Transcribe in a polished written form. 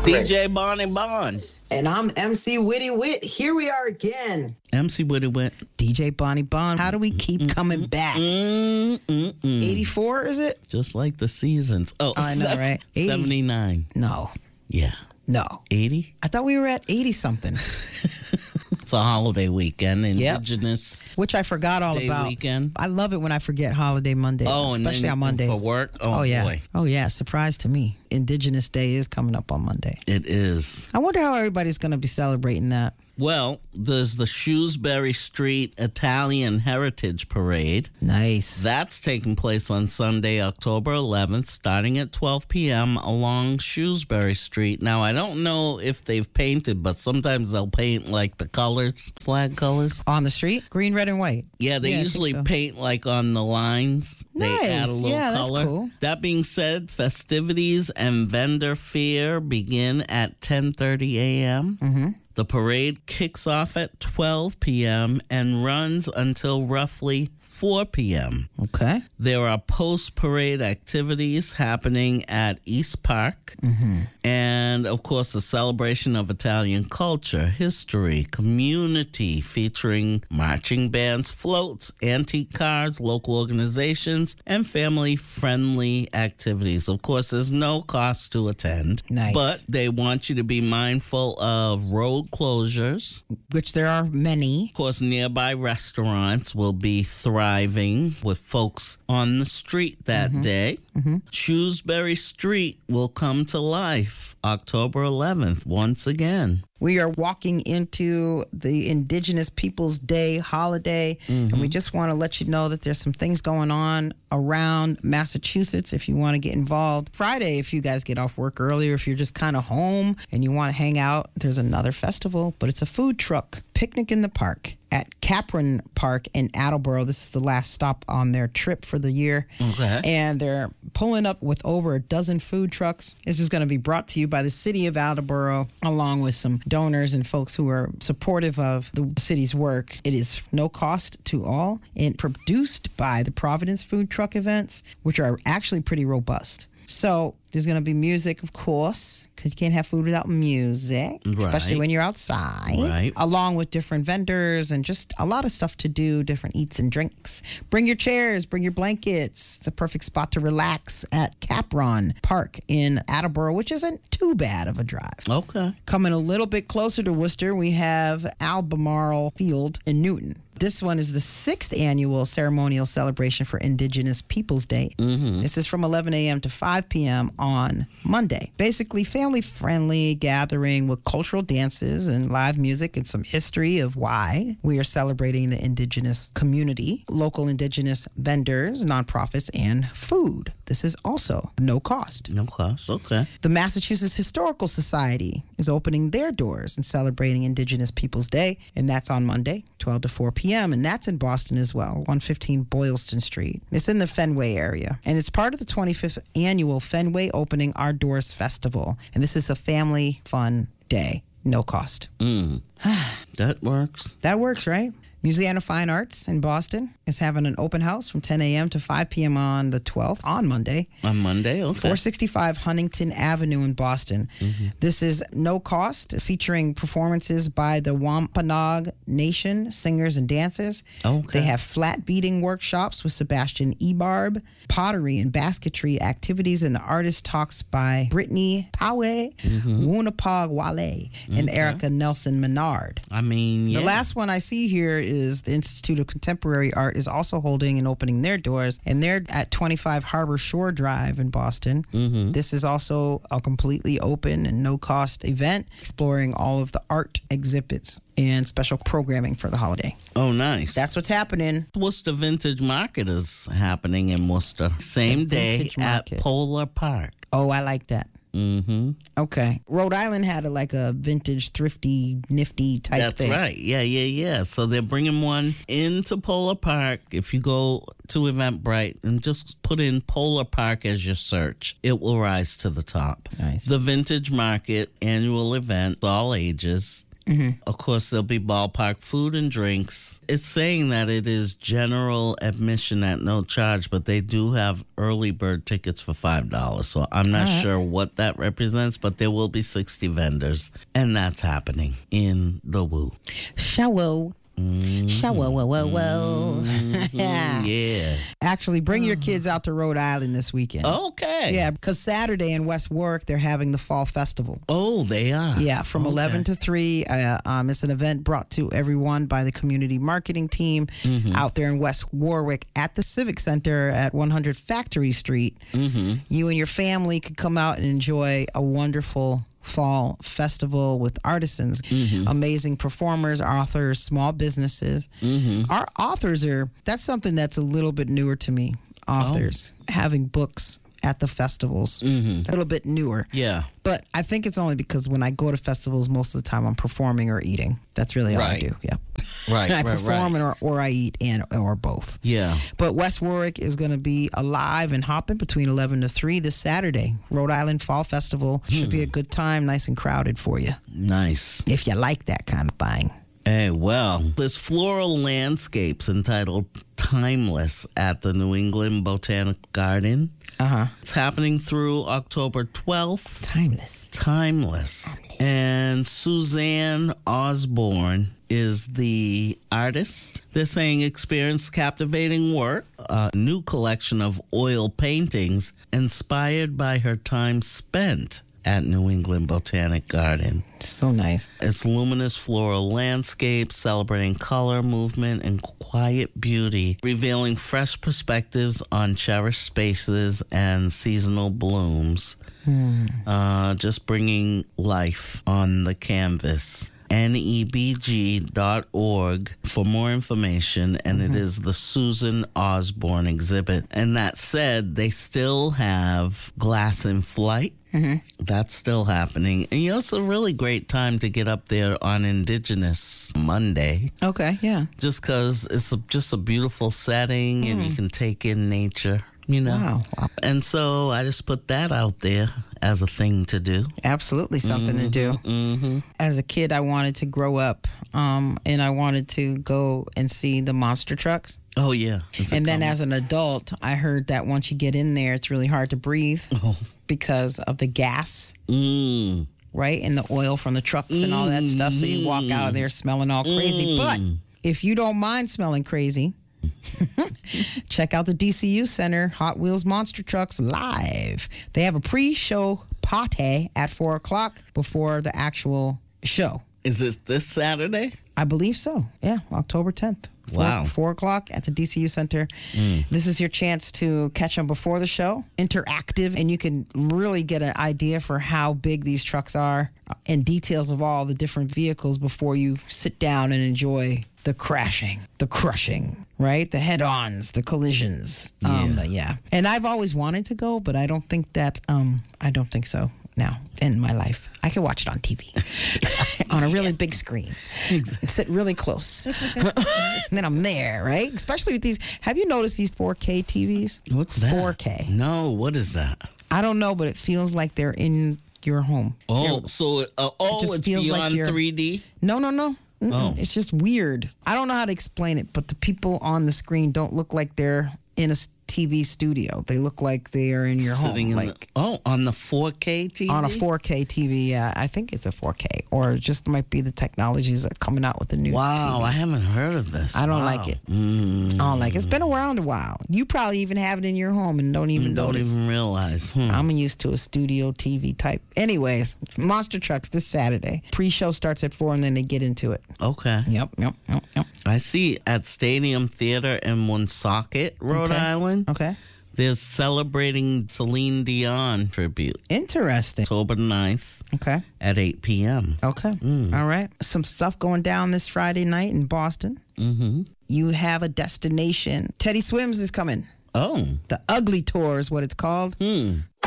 DJ Bonnie Bond. And I'm MC Witty Wit. Here we are again. MC Witty Wit. DJ Bonnie Bond. How do we keep coming back? 84, is it? Just like the seasons. Oh, I know, right? 80. 79. No. Yeah. No. 80? I thought we were at 80-something. It's a holiday weekend, Indigenous which I forgot all Day about. Weekend. I love it when I forget holiday Monday, especially on Mondays. For work? Oh, yeah. boy. Oh, yeah. Surprise to me. Indigenous Day is coming up on Monday. It is. I wonder how everybody's going to be celebrating that. Well, there's the Shrewsbury Street Italian Heritage Parade. Nice. That's taking place on Sunday, October 11th, starting at 12 p.m. along Shrewsbury Street. Now, I don't know if they've painted, but sometimes they'll paint like the colors, flag colors. On the street? Green, red, and white. Yeah, they usually paint like on the lines. Nice. They add a little color. That's cool. That being said, festivities and vendor fair begin at 10:30 a.m. Mm-hmm. The parade kicks off at 12 p.m. and runs until roughly 4 p.m. Okay. There are post-parade activities happening at East Park. Mm-hmm. And, of course, a celebration of Italian culture, history, community, featuring marching bands, floats, antique cars, local organizations, and family-friendly activities. Of course, there's no cost to attend. Nice. But they want you to be mindful of road closures. Which there are many. Of course, nearby restaurants will be thriving with folks on the street that day. Mm-hmm. Shrewsbury Street will come to life October 11th once again. We are walking into the Indigenous Peoples Day holiday, and we just want to let you know that there's some things going on around Massachusetts if you want to get involved. Friday, if you guys get off work earlier, if you're just kind of home and you want to hang out, there's another festival, but it's a food truck picnic in the park at Capron Park in Attleboro. This is the last stop on their trip for the year. Okay. And they're pulling up with over a dozen food trucks. This is going to be brought to you by the city of Attleboro, along with some donors and folks who are supportive of the city's work. It is no cost to all and produced by the Providence Food Truck Events, which are actually pretty robust. So there's going to be music, of course, because you can't have food without music, especially when you're outside, along with different vendors and just a lot of stuff to do, different eats and drinks. Bring your chairs, bring your blankets. It's a perfect spot to relax at Capron Park in Attleboro, which isn't too bad of a drive. Okay. Coming a little bit closer to Worcester, we have Albemarle Field in Newton. This one is the 6th annual ceremonial celebration for Indigenous Peoples Day. Mm-hmm. This is from 11 a.m. to 5 p.m. on Monday. Basically, family-friendly gathering with cultural dances and live music and some history of why we are celebrating the Indigenous community, local Indigenous vendors, nonprofits, and food. This is also no cost. No cost, okay. The Massachusetts Historical Society is opening their doors and celebrating Indigenous Peoples Day, and that's on Monday, 12 to 4 p.m., and that's in Boston as well, 115 Boylston Street. It's in the Fenway area, and it's part of the 25th annual Fenway Opening Our Doors Festival, and this is a family fun day, no cost. That works. That works, right? Museum of Fine Arts in Boston is having an open house from 10 a.m. to 5 p.m. on the 12th, on Monday. On Monday, okay. 465 Huntington Avenue in Boston. Mm-hmm. This is no cost, featuring performances by the Wampanoag Nation singers and dancers. Okay. They have flat beating workshops with Sebastian Ebarb, pottery and basketry activities, and the artist talks by Brittany Poway, Woonapog Wale, and Erica Nelson Menard. I mean, yeah. The last one I see here is the Institute of Contemporary Art is also holding and opening their doors, and they're at 25 Harbor Shore Drive in Boston. Mm-hmm. This is also a completely open and no-cost event exploring all of the art exhibits and special programming for the holiday. Oh, nice. That's what's happening. Worcester Vintage Market is happening in Worcester. Same day at Polar Park. Oh, I like that. Mm-hmm. Okay. Rhode Island had a vintage, thrifty, nifty type thing. That's right. Yeah. So they're bringing one into Polar Park. If you go to Eventbrite and just put in Polar Park as your search, it will rise to the top. Nice. The Vintage Market annual event, all ages. Of course, there'll be ballpark food and drinks. It's saying that it is general admission at no charge, but they do have early bird tickets for $5. So I'm not sure what that represents, but there will be 60 vendors, and that's happening in the Woo. Show. Yeah. Actually, bring your kids out to Rhode Island this weekend. Okay. Yeah, because Saturday in West Warwick, they're having the Fall Festival. Oh, they are. Yeah, from 11 to 3. It's an event brought to everyone by the community marketing team out there in West Warwick at the Civic Center at 100 Factory Street. You and your family could come out and enjoy a wonderful fall festival with artisans, amazing performers, authors, small businesses. Our authors that's something that's a little bit newer to me. Authors having books at the festivals, a little bit newer. Yeah. But I think it's only because when I go to festivals, most of the time I'm performing or eating. That's really all I do. Yeah. I perform or I eat or both. Yeah. But West Warwick is going to be alive and hopping between 11 to 3 this Saturday. Rhode Island Fall Festival. Should be a good time, nice and crowded for you. Nice. If you like that kind of thing. Hey, well, there's floral landscapes entitled Timeless at the New England Botanic Garden. It's happening through October 12th. Timeless. And Suzanne Osborne is the artist. They're saying experience captivating work, a new collection of oil paintings inspired by her time spent at New England Botanic Garden. So nice. It's luminous floral landscapes celebrating color, movement, and quiet beauty, revealing fresh perspectives on cherished spaces and seasonal blooms. Just bringing life on the canvas. NEBG.org for more information, and it is the Susan Osborne exhibit. And that said, they still have Glass in Flight. That's still happening. And it's a really great time to get up there on Indigenous Monday. Okay, yeah. Just because it's just a beautiful setting and you can take in nature, Wow. And so I just put that out there as a thing to do. Absolutely something to do. As a kid, I wanted to grow up and I wanted to go and see the monster trucks. Oh, yeah. And then as an adult, I heard that once you get in there, it's really hard to breathe because of the gas. Right? And the oil from the trucks and all that stuff. So you walk out of there smelling all crazy. But if you don't mind smelling crazy, check out the DCU Center, Hot Wheels Monster Trucks live. They have a pre-show party at 4 o'clock before the actual show. Is this Saturday? I believe so. Yeah, October 10th. Wow. 4 o'clock at the DCU Center. This is your chance to catch them before the show. Interactive, and you can really get an idea for how big these trucks are and details of all the different vehicles before you sit down and enjoy the crashing, the crushing, right? The head-ons, the collisions. Yeah. And I've always wanted to go, but I don't think so now in my life. I can watch it on TV on a really big screen. Sit really close. And then I'm there, right? Especially with these. Have you noticed these 4K TVs? What's that? 4K. No, what is that? I don't know, but it feels like they're in your home. It's beyond 3D? No. It's just weird. I don't know how to explain it, but the people on the screen don't look like they're in a TV studio. They look like they are in your Sitting home. On the 4K TV? On a 4K TV, yeah. I think it's a 4K. Or it just might be the technologies that are coming out with the new Wow, TVs. I haven't heard of this. I don't like it. I don't like it. It's been around a while. You probably even have it in your home and don't even notice. Don't even realize. I'm used to a studio TV type. Anyways, Monster Trucks this Saturday. Pre-show starts at 4 and then they get into it. Okay. Yep. I see at Stadium Theater in Woonsocket, Rhode Island. Okay. They're celebrating Celine Dion tribute. Interesting. October 9th. Okay. At 8 p.m. Okay. All right. Some stuff going down this Friday night in Boston. You have a destination. Teddy Swims is coming. Oh. The Ugly Tour is what it's called.